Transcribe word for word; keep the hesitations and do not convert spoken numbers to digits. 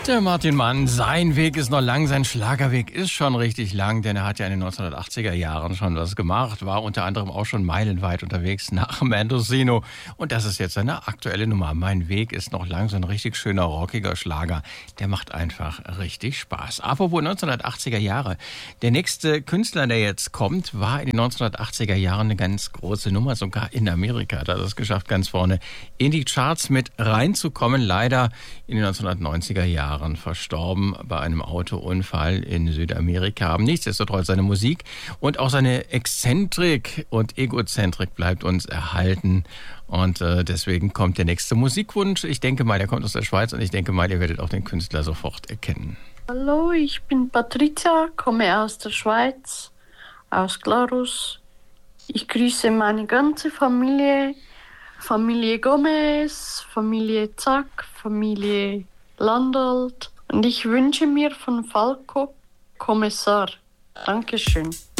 Der Martin Mann, sein Weg ist noch lang, sein Schlagerweg ist schon richtig lang, denn er hat ja in den neunzehnhundertachtziger Jahren schon was gemacht, war unter anderem auch schon meilenweit unterwegs nach Mendocino und das ist jetzt seine aktuelle Nummer. Mein Weg ist noch lang, so ein richtig schöner, rockiger Schlager, der macht einfach richtig Spaß. Apropos neunzehnhundertachtziger Jahre, der nächste Künstler, der jetzt kommt, war in den neunzehnhundertachtziger Jahren eine ganz große Nummer, sogar in Amerika hat er es geschafft, ganz vorne in die Charts mit reinzukommen, leider in den neunzehnhundertneunziger Jahren verstorben bei einem Autounfall in Südamerika. Nichtsdestotrotz seine Musik und auch seine Exzentrik und Egozentrik bleibt uns erhalten. Und äh, deswegen kommt der nächste Musikwunsch. Ich denke mal, der kommt aus der Schweiz und ich denke mal, ihr werdet auch den Künstler sofort erkennen. Hallo, ich bin Patricia, komme aus der Schweiz, aus Glarus. Ich grüße meine ganze Familie, Familie Gomez, Familie Zack, Familie Landolt und ich wünsche mir von Falco Kommissar. Dankeschön.